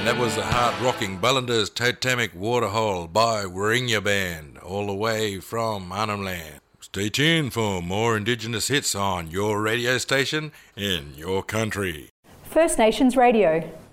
That was the hard-rocking Bullender's Totemic Waterhole by Warringah Band, all the way from Arnhem Land. Stay tuned for more Indigenous hits on your radio station in your country. First Nations Radio.